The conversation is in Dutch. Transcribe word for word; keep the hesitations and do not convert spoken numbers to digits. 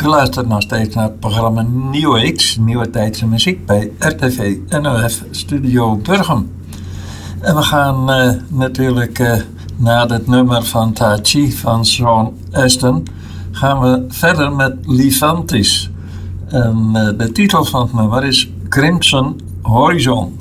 luistert nog steeds naar het programma New Age, Nieuwe Tijdse Muziek bij R T V N O F Studio Burgum. En we gaan uh, natuurlijk uh, na het nummer van Tai Chi van Sean Astin gaan we verder met Levantis. En uh, de titel van het nummer is Crimson Horizon.